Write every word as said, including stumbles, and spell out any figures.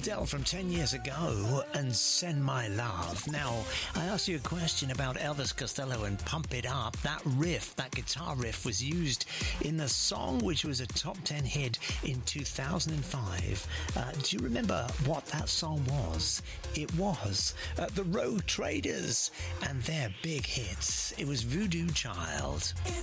Adele from ten years ago and Send My Love. Now, I asked you a question about Elvis Costello and Pump It Up. That riff, that guitar riff was used in the song which was a top ten hit in two thousand five. Uh, do you remember what that song was? It was uh, the Road Traders and their big hits. It was Voodoo Child.